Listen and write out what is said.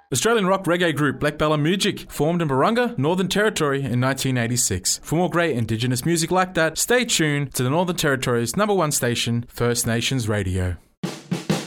Australian rock reggae group Black Bella Music formed in Barunga, Northern Territory in 1986. For more great Indigenous music like that, stay tuned to the Northern Territory's #1 station, First Nations Radio.